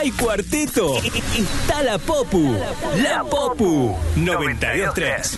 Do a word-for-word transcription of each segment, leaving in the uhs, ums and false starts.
hay cuarteto, está la Popu. La Popu noventa y dos tres.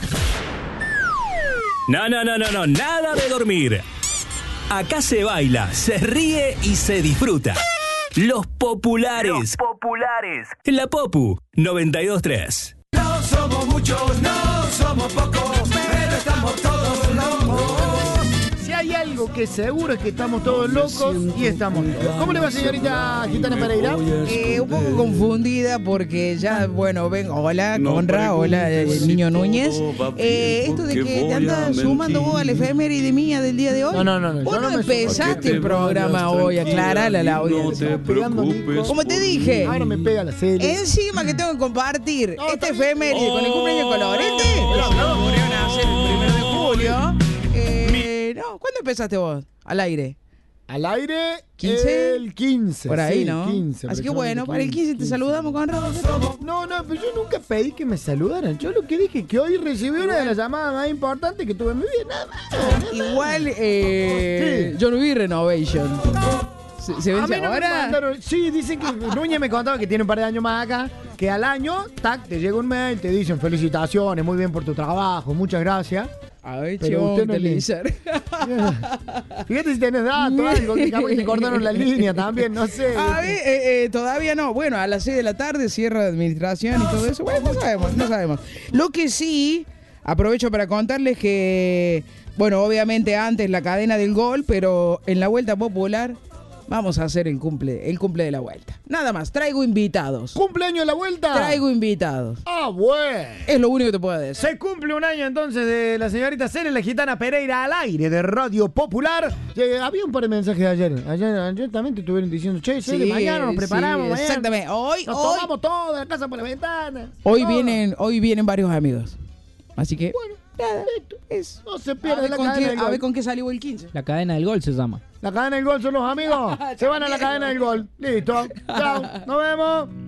No, no, no, no, no, nada de dormir. Acá se baila, se ríe y se disfruta. Los populares. Los populares. La Popu noventa y dos tres. No somos muchos, no somos pocos, pero estamos todos locos. Si hay algo que seguro es que estamos todos locos y estamos todos. ¿Cómo le va, señorita Gitana Pereira? Eh, un poco confundida porque ya, bueno, ven, hola, Conra, hola, el niño Núñez. Eh, esto de que te andas sumando vos al efeméride mía del día de hoy. No, no, no, no, Vos yo no no me empezaste el programa hoy, aclarala a la audiencia. Como te dije, Ahora me pega la serie. encima que tengo que compartir No, este está bien. efeméride con el cumpleaños de Colorete, lo acabo de nacer el primero de julio. Eh, no, ¿cuándo empezaste vos? Al aire. Al aire, ¿quince? el quince. Por ahí, sí, ¿no? quince, Así que bueno, para el quince te saludamos, Conrado. No, no, pero yo nunca pedí que me saludaran. Yo lo que dije es que hoy recibí una de las llamadas más importantes que tuve en mi vida. Nada más. nada más. Igual, eh, Sí. yo no vi Renovation. ¿Se, se A vence mí no me ahora? mandaron- Sí, dicen que Núñez me contaba que tiene un par de años más acá, que al año, tac, te llega un mail, te dicen felicitaciones, muy bien por tu trabajo, muchas gracias. Ay, Pero chivo, usted no le- Televisor. Fíjate si tenés datos, algo, que capaz que te cortaron la línea también, no sé. A ver, eh, eh, todavía no. Bueno, a las seis de la tarde cierra de administración y todo eso. Bueno, no sabemos, no sabemos. Lo que sí, aprovecho para contarles que, bueno, obviamente antes la cadena del gol, pero en la Vuelta Popular vamos a hacer el cumple, el cumple de la Vuelta. Nada más, traigo invitados. ¿Cumpleaños de la vuelta? Traigo invitados. Ah, bueno. Es lo único que te puedo decir. Se cumple un año entonces de la señorita Cele, la Gitana Pereira, al aire de Radio Popular. Eh, había un par de mensajes ayer. Ayer, ayer también te estuvieron diciendo, che, Cele, Sí, mañana nos sí, preparamos. mañana exactamente. Hoy, Nos hoy, tomamos todo de la casa por la ventana. hoy Todo. vienen, hoy vienen varios amigos. Así que, Bueno, nada, listo. es. No se A pierde ver, la con cadena qué, del a gol. ver con qué salió el quince. La cadena del gol se llama. La cadena del gol son los amigos. Se van a la cadena del gol. Listo. Chao. Nos vemos.